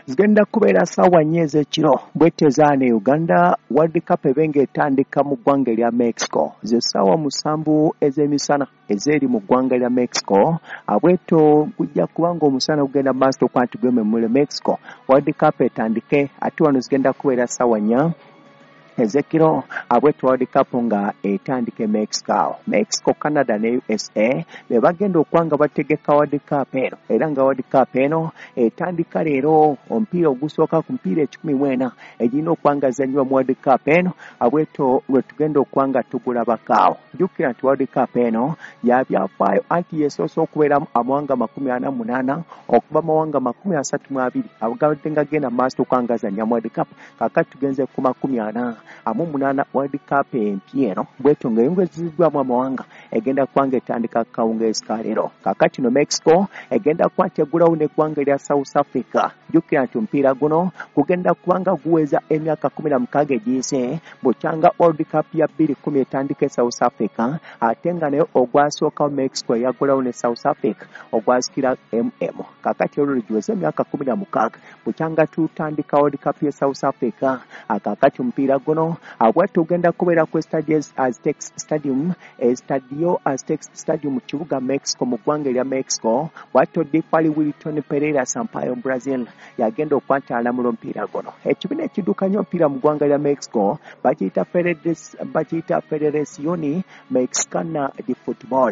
zigenda kubeera ssaawa 4 ez'ekiro bwetezaane Uganda World Cup ebenga etandika mu ggwanga lya Mexico ze ssaawa 7 ez'emisana ezeeri mu ggwanga lya Mexico abweto gujja kubanga omusana gugenda maaso okwanti gweme mu Mexico World Cup etandike ate wano zigenda kubeera ssaawa 4 ezekiro abwetu World Cup nga etandike Mexico, Canada ne USA be bagenda okwanga bategeka World Cup eno era nga World Cup eno etandika leero omupiira ogusooka ku mpiira 14 egirina okwanga zanywa mu World Cup eno abwetu lwe tugenda okwanga tugulabakaawo jjukira nti World Cup eno yabyafaayo anti yesoose okubeeramu amawanga 48 okuva amawanga 32 agabadde nga genda maaso okwanga zanywa mu World Cup kakati tugenze ku 40 amumunana World Cup empyeno bweto ng'engweziddwamu amawanga egenda kwanga etandika kawungeezi ka leero kakati no Mexico egenda kwategulawo n'eggwanga lya South Africa jjukira nti omupiira guno gugenda kubanga guweza emyaka 16 egiyise bukyanga World Cup ya 2010 etandika South Africa ate nga nayo ogwasookawo Mexico eyagulawo ne South Africa ogwasikira kakati olwo giweze emyaka 16 bukyanga tutandika World Cup ya South Africa kakati omupiira guno abwatu ugenda kubeera ku Aztec Stadium Estadio Aztec Stadium kibuga Mexico mu ggwanga lya Mexico bwatyo Dipali Wilton Pereira Sampaio Brazil yagenda okwantala mu omupiira guno ekibiina ekidukanya omupiira mu ggwanga lya Mexico bakiyita Federación Mexicana de Football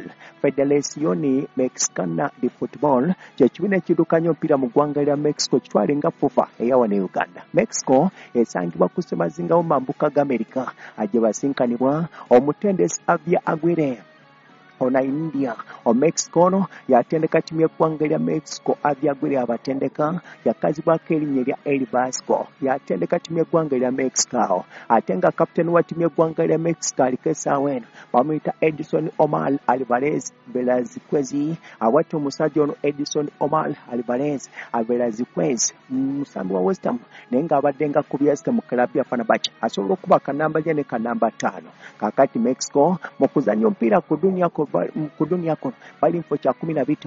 kyekibiina ekidukanya omupiira mu ggwanga lya Mexico kitwale nga FUFA eyawa ne Uganda Mexico esangibwa ku Semazingawo mambuka g'Amerika aje basinkanibwa omutendesi Avia Aguirre ona India o Mexico no yatendeka timu y'eggwanga lya Mexico Avia Aguirre abatendeka yakazibwako erinnya lya El Vasco yatendeka timu y'eggwanga lya Mexico ate nga kapiteni wa timu y'eggwanga lya Mexico aliko essaawa eno bamuyita Edson Omar Alvarez Velazquez awati omusajja ono Edson Omar Alvarez Velazquez musambi wa West Ham naye ng'abadde nga ku byeste mu klabu ya Fenerbahce asobola okuba kanamba 4 ne kanamba 5 kakati Mexico mu kuzannya omupiira ku dunia kuno bali mfo kya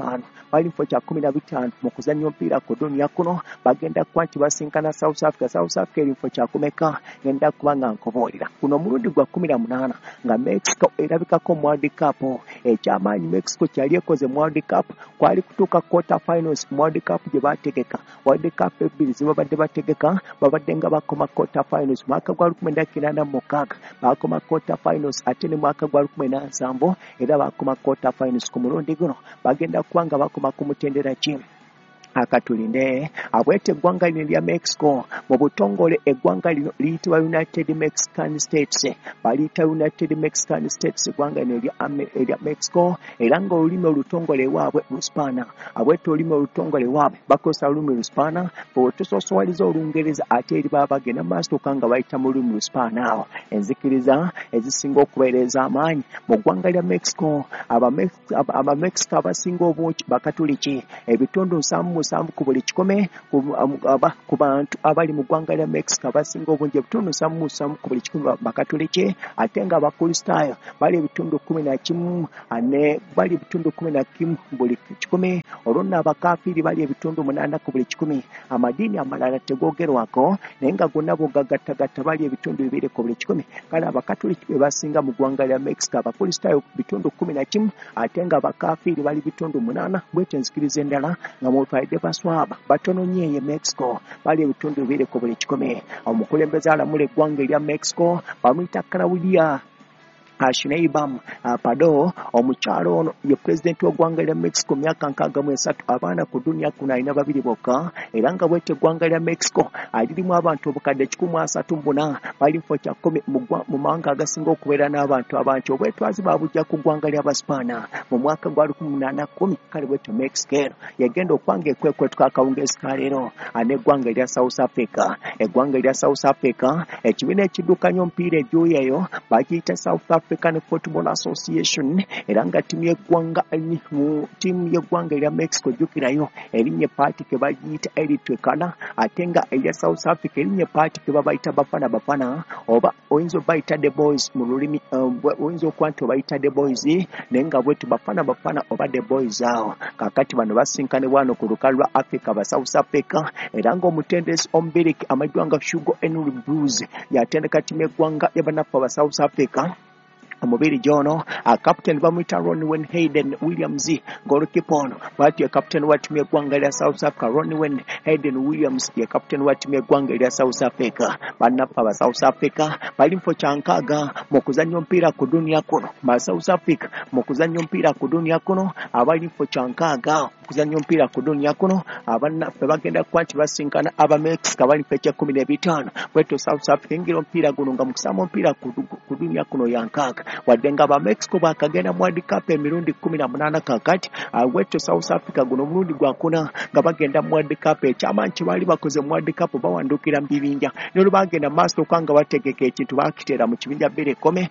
15 mu kuzannya omupiira ku dunia kuno bagenda kwanti basinkana South Africa eri mfo kya kumeka ngenda kubanga nkoboolera kuno mulundi gwa 18 nga Mexico erabikako mu World Cup ekyamaanyi Mexico kyali ekoze mu World Cup kwali kutuuka quarter finals mu World Cup gye bategeka World Cup ebbiri zibabadde bategeka babadde nga bakoma quarter finals mwaka gwa 1986 bakoma quarter finals ate ne mwaka gwa 1987 era bakoma quarter finals ku mulundi guno bagenda kubanga bakoma ku mutendera ki akatulinde abwete eggwanga lino lya Mexico mu butongole eggwanga lino liyitibwa United Mexican States baliyita United Mexican States eggwanga lino lya Mexico era nga olulimi olutongole waabwe Luspana abwete olulimi olutongole waabwe bakozesa olulimi Luspana bwetusosowaliza Olungereza ate eri baba bagenda maaso okanga bayita mu lulimi Luspana awo enzikiriza ezisinga okubeereza amaanyi mu ggwanga lya Mexico Aba-Mexico abasinga obungi bakatuliki ebitundu 7 ku buli kikome ku bantu abali mu ggwanga lya Mexico abasinga obungi ebitundu 7 ku buli kikome bakatuliki ate nga abakristaayo bali ebitundu 11 bali ebitundu 11 buli kikome olwo n'abakafiiri bali ebitundu 8 ku buli kikome amadiini amalala tegoogerwako naye nga gonna bogagattagatta bali ebitundu 2 ku buli kikome kale abakatuliki be basinga mu ggwanga lya Mexico abakristaayo bitundu 11 ate nga abakafiiri bali bitundu 8 bwetyo enzikiriza endala nga mutwalidde baswaba batono nnyo ye Mexico bali ebitundu 2 ku buli kikome omukulembeze alamula eggwanga lya Mexico bamuyita Claudia Sheinbaum Pado omukyalo ono ye president w'eggwanga lya Mexico myaka 63 abaana ku dunia kuno alina 2 bokka era nga bwete eggwanga lya Mexico alirimu abantu obukadde 134 bali mfo kya 10 mu mawanga agasinga okubeera n'abantu abangi obwetwazi babujja ku ggwanga lya Baspana mu mwaka gwa 1810 kale bwete Mexico yagenda okwanga ekwekwetuka akawungeezi ka leero n'eggwanga lya South Africa eggwanga lya South Africa ekibiina ekidukanya omupiira ejuuyeyo bakiyita South Africa African Football Association era nga timu y'eggwanga erya Mexico jjukirayo erinnya paati ke bagiyita Eritrea ate nga erya South Africa erinnya paati ke babayita Bafana oba oyinza obayita The Boys mu lulimi oyinza okuba nti obayita The Boys naye nga bwetu Bafana oba The Boys awo kakati bano basinkane wano ku lukalu lwa Africa ba South Africa era ng'omutendesi omubiriki amajjwa nga Hugo Henry Blues yatendeka timu y'eggwanga y'abanafu ba South Africa omubiri jono captain bamwita Ronwen Hayden Williams goalkeeper ono bwati ye captain wa timu y'eggwanga lya South Africa Ronwen Hayden Williams ye captain wa timu y'eggwanga lya South Africa bannaffe aba South Africa bali mufo kyankaaga mu kuzannya omupiira ku dunia kuno ba South Africa mu kuzannya omupiira ku dunia kuno abali mufo kyankaaga kuzannya omupiira ku dunia kuno abannaffe bagenda kuba nti basinkana aba Mexico bali mufo ekya 15 bweto South Africa ingira omupiira guno nga mu kusamba omupiira ku dunia kuno yankaaga wadde nga ba Mexico bakagenda mu World Cup emirundi 18 kakati weto South Africa guno omulundi gwakuna nga bagenda mu World Cup ekyamaanyi kye baali bakoze mu World Cup bawanduukira mu bibinja nolwo bagenda maaso okanga bategeka ekintu bakiteera mu kibinja 2-1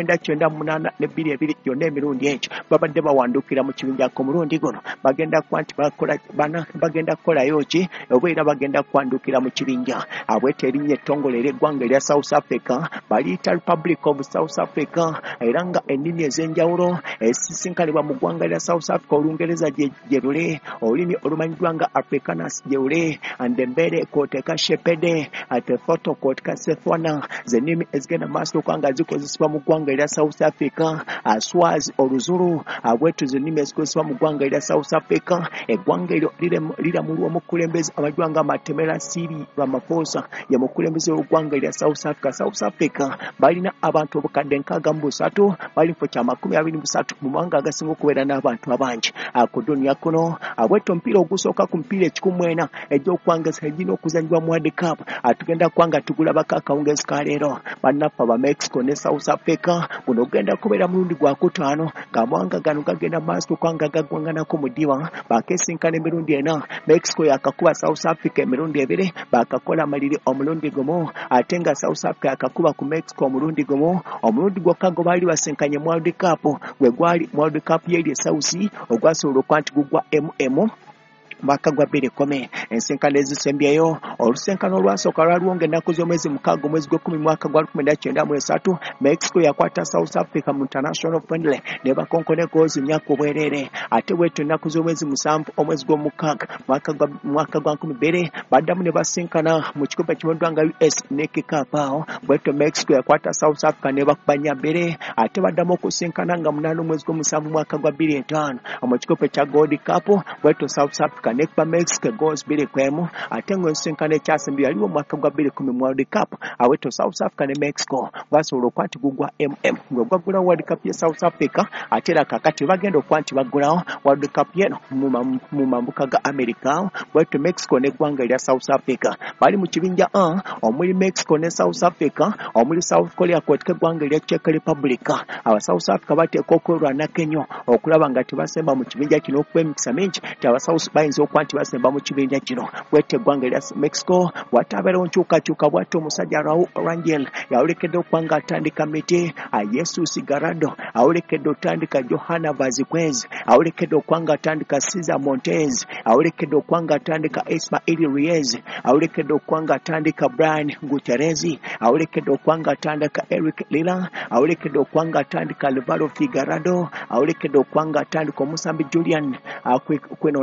1998 ne 2-2 yonna emirundi egyo babadde bawanduukira mu kibinja ku mulundi guno bagenda kuba nti bagenda kukolayo ki oba era bagenda kwanduukira mu kibinja abwete erinnya ettongole ery'eggwanga erya South Africa baliyita Republic of South Africa era nga ennimi ez'enjawulo esisinkanibwa mu ggwanga lya South Africa Olungereza gye lule olulimi olumanyiddwa nga Afrikaans gye lule Andembele kwoteeka Shepede ate Foto kwoteeka Setswana z'ennimi ezigenda maaso okanga zikozesebwa mu ggwanga lya South Africa Swazi Oluzulu bwetu z'ennimi ezikozesebwa mu ggwanga lya South Africa eggwanga eryo liramulwa omukulembeze amajjwa nga Matemela Siri Ramaphosa ye mukulembeze w'eggwanga lya South Africa. South Africa balina abantu obukadde nkaaga mu busatu bali mufo kya 23 mu mawanga agasinga okubeera n'abantu abangi ku dunia kuno bwetu omupiira ogusooka ku mipiira 14 egy'okwangasa egirina okuzannyibwa mu World Cup tugenda kwanga tugulabako akawungeezi ka leero bannaffe aba Mexico ne South Africa guno ogenda kubeera mulundi gwa 5 ng'amawanga gano gagenda maaso okwanga gaggwanganako mu ddiba bakeesinkana emirundi 4 Mexico yakakuba South Africa emirundi 2 bakakola amaliri omulundi gumu ate nga South Africa yakakuba ku Mexico omulundi gumu omulundi gwokka gwe baali basinkanye mu World Cup gwe gwali World Cup y'eri esawusi ogwasobola okuba nti gugwa mwaka gwa 2010 ensinkano ezisembyeyo olusinkano olwasooka lwaliwo ennaku z'omwezi 6 omwezi gwa 10 mwaka gwa 1993 Mexico yakwata South Africa mu international friendly ne bakonkone goozi 4 ku bwereere ate bwetu ennaku z'omwezi 7 omwezi gw'omukaaga mwaka gwa 2000 baddamu ne basinkana mu kikombe kimanyiddwa nga US NEC Cup awo bwetu Mexico yakwata South Africa ne bakuba 2 ate baddamu okusinkana nga 8 omwezi gw'omusanvu mwaka gwa 2005 mu kikombe kya Gold Cup bwetu South Africa nekuba Mexico goals 2-1 ate ng'ensinkano ekyasembi yaliwo mwaka gwa 2010 mu World Cup aweto South Africa ne Mexico basobola okuba nti gugwa gwe gwagulawo World Cup ya South Africa ate era kakati bagenda okuba nti bagulawo World Cup yeno mu mambuka ga America bwetu Mexico n'eggwanga erya South Africa bali mu kibinja omuli Mexico ne South Africa omuli South Korea kwotika eggwanga erya Czech Republic aba South Africa bateeka okwerwanako ennyo okulaba nga tebasemba mu kibinja kino okuba emikisa mingi ti aba South bayinza okuba nti basemba mu kibinja kino bwete eggwanga erya Mexico watabeerawo nkyukakyuka bw'ate omusajja Raul Rangel yawolekedde okuba nga atandika miti Jesus Garado awolekedde otandika Johanna Vazquez awolekedde okuba nga atandika Cesar Montes awolekedde okuba nga atandika Ismail Reyes awolekedde okuba nga atandika Brian Gutierrez awolekedde okuba nga atandika Eric Lila awolekedde okuba nga atandika Alvaro Figueroa awolekedde okuba nga atandika omusambi Julian